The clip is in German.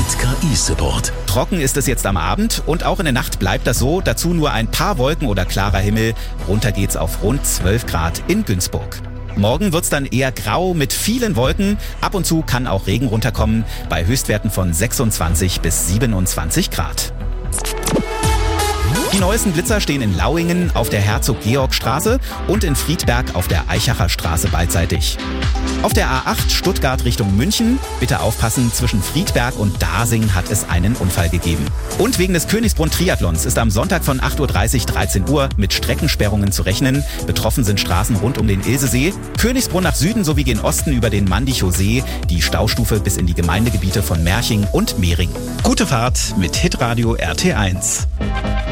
mit KI-Support. Trocken ist es jetzt am Abend und auch in der Nacht bleibt das so. Dazu nur ein paar Wolken oder klarer Himmel. Runter geht's auf rund 12 Grad in Günzburg. Morgen wird's dann eher grau mit vielen Wolken. Ab und zu kann auch Regen runterkommen bei Höchstwerten von 26 bis 27 Grad. Die neuesten Blitzer stehen in Lauingen auf der Herzog-Georg-Straße und in Friedberg auf der Eichacher Straße beidseitig. Auf der A8 Stuttgart Richtung München, bitte aufpassen, zwischen Friedberg und Dasing hat es einen Unfall gegeben. Und wegen des Königsbrunn-Triathlons ist am Sonntag von 8:30 Uhr 13 Uhr mit Streckensperrungen zu rechnen. Betroffen sind Straßen rund um den Ilsesee, Königsbrunn nach Süden sowie gen Osten über den Mandichow See, die Staustufe bis in die Gemeindegebiete von Merching und Mehring. Gute Fahrt mit Hitradio RT1.